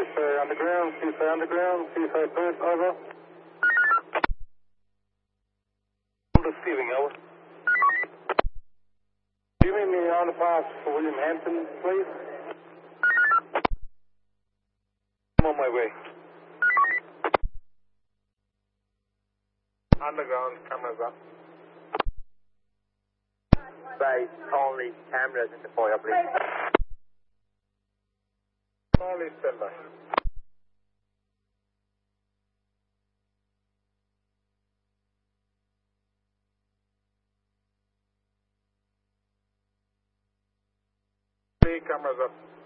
underground, CSA underground, CSA Perth, over. Receiving, over. Do you mean the underpass for William Hampton, please? I'm on my way. Underground, cameras up. Base, only cameras in the foyer, please. Only standby. Cameras up.